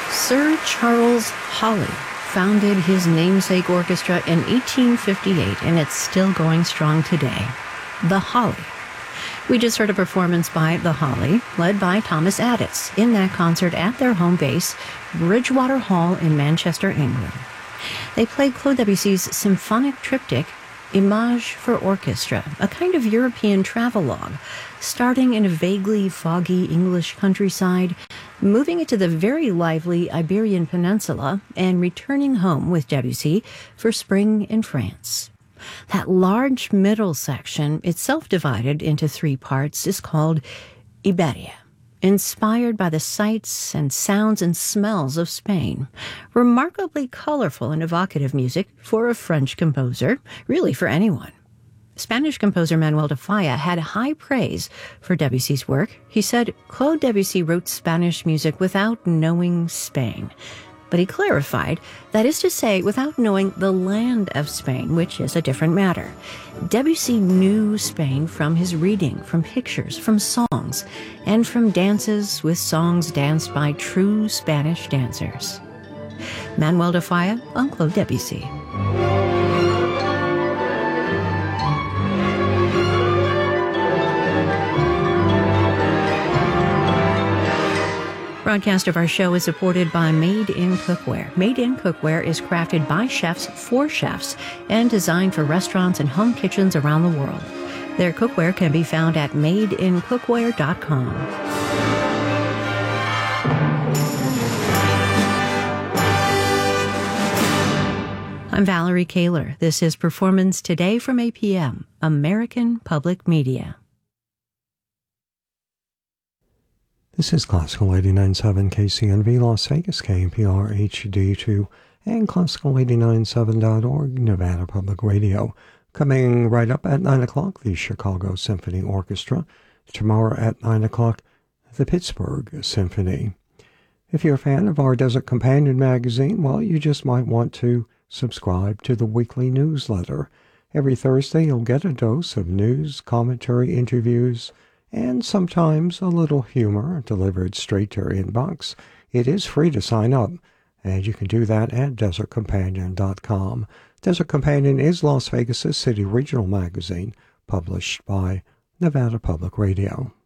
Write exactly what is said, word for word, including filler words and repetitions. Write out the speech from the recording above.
Sir Charles Holly founded his namesake orchestra in eighteen fifty-eight, and it's still going strong today. The Holly. We just heard a performance by The Holly, led by Thomas Addis, in that concert at their home base, Bridgewater Hall in Manchester, England. They played Claude Debussy's symphonic triptych, Image for Orchestra, a kind of European travelogue, starting in a vaguely foggy English countryside, moving it to the very lively Iberian Peninsula, and returning home with Debussy for spring in France. That large middle section, itself divided into three parts, is called Iberia, inspired by the sights and sounds and smells of Spain. Remarkably colorful and evocative music for a French composer, really for anyone. Spanish composer Manuel de Falla had high praise for Debussy's work. He said Claude Debussy wrote Spanish music without knowing Spain. But he clarified, that is to say, without knowing the land of Spain, which is a different matter. Debussy knew Spain from his reading, from pictures, from songs, and from dances with songs danced by true Spanish dancers. Manuel de Falla on Claude Debussy. Broadcast of our show is supported by Made in Cookware. Made in Cookware is crafted by chefs for chefs and designed for restaurants and home kitchens around the world. Their cookware can be found at made in cookware dot com. I'm Valerie Kaler. This is Performance Today from A P M, American Public Media. This is Classical eighty-nine point seven K C N V Las Vegas, K N P R H D two, and Classical eighty-nine point seven dot org, Nevada Public Radio. Coming right up at nine o'clock, the Chicago Symphony Orchestra. Tomorrow at nine o'clock, the Pittsburgh Symphony. If you're a fan of our Desert Companion magazine, well, you just might want to subscribe to the weekly newsletter. Every Thursday, you'll get a dose of news, commentary, interviews, and sometimes a little humor delivered straight to your inbox. It is free to sign up, and you can do that at desert companion dot com. Desert Companion is Las Vegas' city regional magazine, published by Nevada Public Radio.